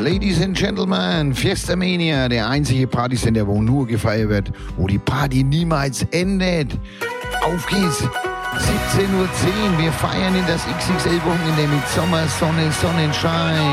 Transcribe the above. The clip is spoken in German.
Ladies and Gentlemen, Fiesta Mania, der einzige Partysender, wo nur gefeiert wird, wo die Party niemals endet. Auf geht's! 17:10 Uhr, wir feiern in das XXL-Wochenende mit Sommer, Sonne, Sonnenschein.